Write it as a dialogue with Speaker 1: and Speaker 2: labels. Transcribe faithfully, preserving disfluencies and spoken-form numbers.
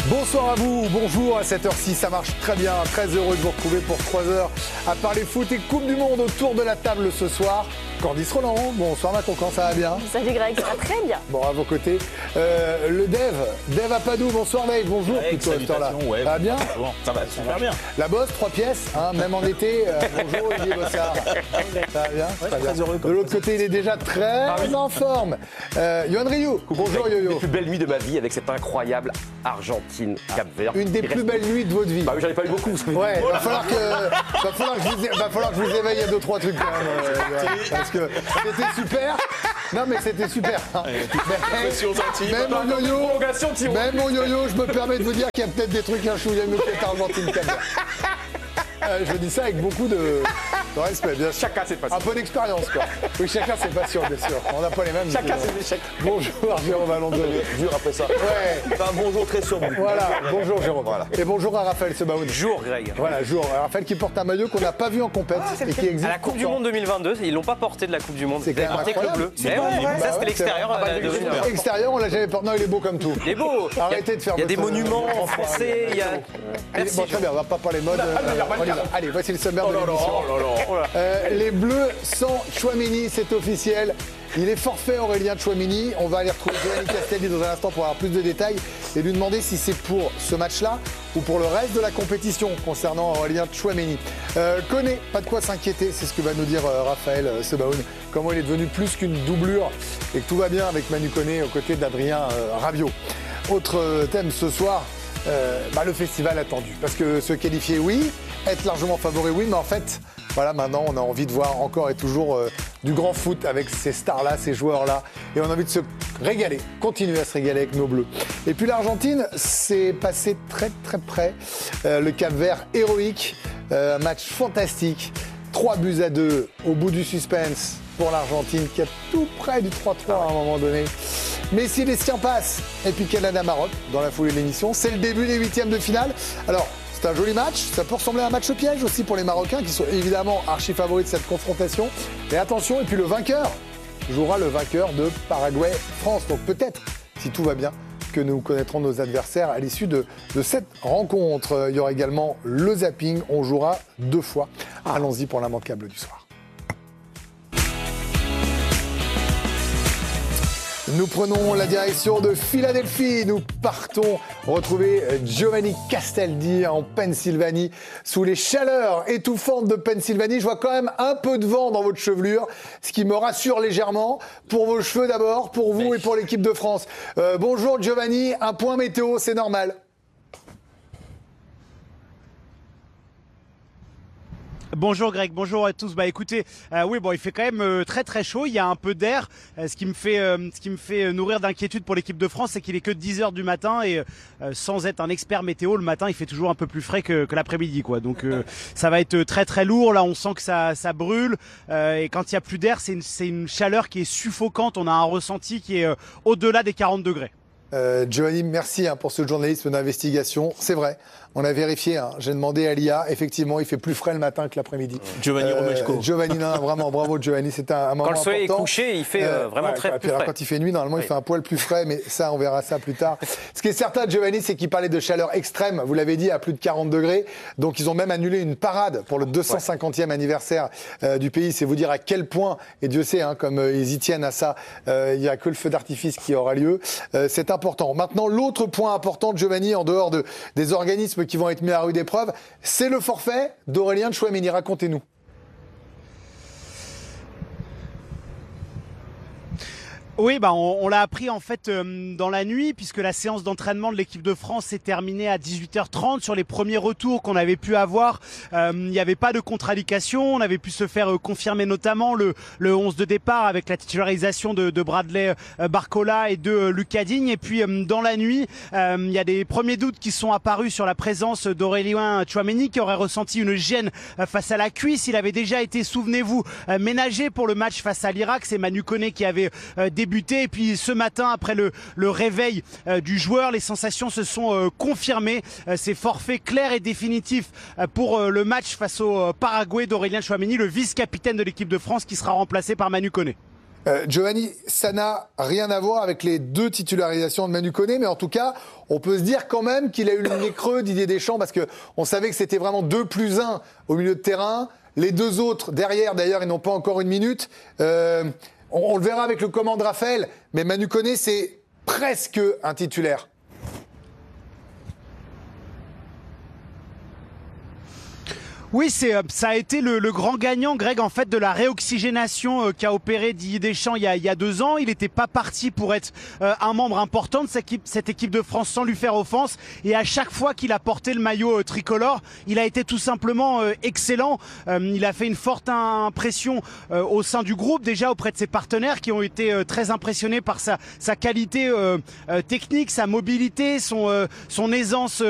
Speaker 1: Bonsoir à vous, bonjour à cette heure-ci, ça marche très bien, très heureux de vous retrouver pour trois heures à parler foot et Coupe du Monde autour de la table ce soir. Candice Roland, bonsoir ma concan, ça va bien?
Speaker 2: Salut Greg, ça va très bien.
Speaker 1: Bon, à vos côtés, euh, le Dev, Dev Apadou, bonsoir Dave, bonjour
Speaker 3: ouais,
Speaker 1: plutôt à cette heure-là.
Speaker 3: Ouais,
Speaker 1: ça va bien?
Speaker 3: Bon, ça va super bien.
Speaker 1: La bosse, trois pièces, hein, même en été, euh, bonjour Olivier Bossard. Ça va bien?
Speaker 3: Ouais,
Speaker 1: très bien.
Speaker 3: Très heureux,
Speaker 1: de l'autre côté, il est déjà très ah, oui. en forme. Euh, Yohan Ryu, bonjour Yo-Yo.
Speaker 4: La plus belle nuit de ma vie avec cette incroyable Argentine-Cap-Vert.
Speaker 1: Une des plus belles nuits de votre vie.
Speaker 4: Bah oui, j'en ai pas eu beaucoup.
Speaker 1: Ouais, va falloir que, va falloir que je vous, va falloir que je vous éveille à deux trois trucs quand même. Euh, parce que c'était super. Non mais c'était super. Hein. Mais, même mon yo-yo, même mon yo-yo, je me permets de vous dire qu'il y a peut-être des trucs un chouïa mieux que cette Argentine-Cap-Vert. Euh, je dis ça avec beaucoup de, de respect, bien sûr.
Speaker 4: Chacun ses passions.
Speaker 1: Un peu d'expérience, quoi. Oui, chacun ses passions, bien sûr. On n'a pas les mêmes.
Speaker 4: Chacun ses échecs.
Speaker 1: Bonjour, Jérôme Alonso.
Speaker 3: Dur après ça.
Speaker 1: Ouais.
Speaker 3: Enfin, bonjour, très sobre.
Speaker 1: Voilà, bonjour Jérôme. Voilà. Et bonjour à Raphaël Sebaoun.
Speaker 5: Jour Greg.
Speaker 1: Voilà, jour. Raphaël qui porte un maillot qu'on n'a pas vu en compète
Speaker 5: Ah,
Speaker 1: et qui existe.
Speaker 5: À la Coupe du Monde deux mille vingt-deux, ils l'ont pas porté de la Coupe du Monde.
Speaker 1: C'est quand même
Speaker 5: porté que le
Speaker 1: incroyable.
Speaker 5: bleu.
Speaker 1: C'est
Speaker 5: Mais
Speaker 1: pas
Speaker 5: ouais,
Speaker 1: vrai.
Speaker 5: ça
Speaker 1: Bah
Speaker 5: c'était
Speaker 1: ouais,
Speaker 5: l'extérieur.
Speaker 1: c'est
Speaker 5: euh,
Speaker 1: vrai.
Speaker 5: de-
Speaker 1: Extérieur, on l'a jamais porté. Non, il est beau comme tout.
Speaker 5: Il est beau.
Speaker 1: Arrêtez de faire
Speaker 5: Il y a des
Speaker 1: votre-
Speaker 5: monuments en français. Il y a.
Speaker 1: Allez,
Speaker 5: Merci.
Speaker 1: bon, très bien, on va pas parler mode. euh, on y va. Allez, voici le sommaire de l'émission. Euh, les Bleus sans Tchouaméni, c'est officiel. Il est forfait Aurélien Tchouaméni. On va aller retrouver Giovanni Castelli dans un instant pour avoir plus de détails et lui demander si c'est pour ce match-là ou pour le reste de la compétition concernant Aurélien Tchouaméni. Euh, Koné, pas de quoi s'inquiéter, c'est ce que va nous dire euh, Raphaël euh, Sebaoun. Comment il est devenu plus qu'une doublure et que tout va bien avec Manu Koné aux côtés d'Adrien euh, Rabiot. Autre euh, thème ce soir, euh, bah, le festival attendu. Parce que se qualifier, oui, être largement favori, oui, mais en fait, voilà, maintenant, on a envie de voir encore et toujours euh, du grand foot avec ces stars-là, ces joueurs-là. Et on a envie de se régaler, continuer à se régaler avec nos Bleus. Et puis l'Argentine, c'est passé très très près. Euh, le Cap-Vert héroïque, euh, un match fantastique. Trois buts à deux au bout du suspense pour l'Argentine qui est tout près du trois trois à un moment donné. Mais si les siens passent, et puis Canada-Maroc dans la foulée de l'émission, c'est le début des huitièmes de finale. Alors, c'est un joli match, ça peut ressembler à un match piège aussi pour les Marocains qui sont évidemment archi favoris de cette confrontation. Et attention, et puis le vainqueur jouera le vainqueur de Paraguay-France. Donc peut-être, si tout va bien, que nous connaîtrons nos adversaires à l'issue de, de cette rencontre. Il y aura également le zapping, on jouera deux fois. Allons-y pour l'immanquable du soir. Nous prenons la direction de Philadelphie. Nous partons retrouver Giovanni Castelli en Pennsylvanie, sous les chaleurs étouffantes de Pennsylvanie. Je vois quand même un peu de vent dans votre chevelure, ce qui me rassure légèrement. Pour vos cheveux d'abord, pour vous et pour l'équipe de France. Euh, bonjour Giovanni, un point météo, c'est normal.
Speaker 6: Bonjour Greg, bonjour à tous. Bah écoutez, euh, oui bon, il fait quand même euh, très très chaud. Il y a un peu d'air. Euh, ce qui me fait, euh, ce qui me fait nourrir d'inquiétude pour l'équipe de France, c'est qu'il est que dix heures du matin et euh, sans être un expert météo, le matin il fait toujours un peu plus frais que, que l'après-midi, quoi. Donc euh, ça va être très très lourd. Là, on sent que ça, ça brûle. Euh, et quand il y a plus d'air, c'est une, c'est une chaleur qui est suffocante. On a un ressenti qui est euh, au-delà des quarante degrés.
Speaker 1: Euh, Giovanni, merci hein, pour ce journalisme d'investigation. C'est vrai, on a vérifié. Hein. J'ai demandé à l'I A. Effectivement, il fait plus frais le matin que l'après-midi.
Speaker 3: Giovanni
Speaker 1: euh,
Speaker 3: Romeshko.
Speaker 1: Giovanni, non, vraiment, bravo Giovanni. C'est un, un moment
Speaker 5: Quand le soleil
Speaker 1: important.
Speaker 5: est couché, il fait euh, vraiment
Speaker 1: ouais,
Speaker 5: très
Speaker 1: ouais,
Speaker 5: plus
Speaker 1: alors,
Speaker 5: frais.
Speaker 1: quand il fait nuit, normalement,
Speaker 5: Oui.
Speaker 1: il fait un poil plus frais, mais ça, on verra ça plus tard. Ce qui est certain, Giovanni, c'est qu'il parlait de chaleur extrême. Vous l'avez dit, à plus de quarante degrés. Donc, ils ont même annulé une parade pour le deux cent cinquantième anniversaire euh, du pays. C'est vous dire à quel point, et Dieu sait, hein, comme euh, ils y tiennent à ça, euh, il n'y a que le feu d'artifice qui aura lieu. Euh, c'est important. Maintenant, l'autre point important, Giovanni, en dehors de, des organismes qui vont être mis à rude épreuve, c'est le forfait d'Aurélien Tchouaméni. Racontez-nous.
Speaker 6: Oui, bah on, on l'a appris en fait euh, dans la nuit, puisque la séance d'entraînement de l'équipe de France s'est terminée à dix-huit heures trente. Sur les premiers retours qu'on avait pu avoir, euh, il n'y avait pas de contre-indication. On avait pu se faire euh, confirmer notamment le, le onze de départ avec la titularisation de, de Bradley euh, Barcola et de euh, Lucas Digne. Et puis euh, dans la nuit, euh, il y a des premiers doutes qui sont apparus sur la présence d'Aurélien Tchouaméni, qui aurait ressenti une gêne euh, face à la cuisse. Il avait déjà été, souvenez-vous, euh, ménagé pour le match face à l'Irak. C'est Manu Koné qui avait euh, débuté. Et puis ce matin, après le, le réveil euh, du joueur, les sensations se sont euh, confirmées. Euh, c'est forfait clair et définitif euh, pour euh, le match face au euh, Paraguay d'Aurélien Tchouaméni, le vice-capitaine de l'équipe de France, qui sera remplacé par Manu Koné.
Speaker 1: Euh, Giovanni, ça n'a rien à voir avec les deux titularisations de Manu Koné, mais en tout cas, on peut se dire quand même qu'il a eu le nez creux, Didier Deschamps, parce qu'on savait que c'était vraiment deux plus un au milieu de terrain. Les deux autres derrière, d'ailleurs, ils n'ont pas encore une minute. Euh, on, on le verra avec le commande Raphaël, mais Manu Koné, c'est presque un titulaire.
Speaker 6: Oui, c'est ça a été le, le grand gagnant, Greg, en fait, de la réoxygénation euh, qu'a opéré Didier Deschamps il y a, il y a deux ans. Il n'était pas parti pour être euh, un membre important de cette équipe, cette équipe de France sans lui faire offense. Et à chaque fois qu'il a porté le maillot euh, tricolore, il a été tout simplement euh, excellent. Euh, il a fait une forte impression euh, au sein du groupe, déjà auprès de ses partenaires qui ont été euh, très impressionnés par sa, sa qualité euh, euh, technique, sa mobilité, son, euh, son aisance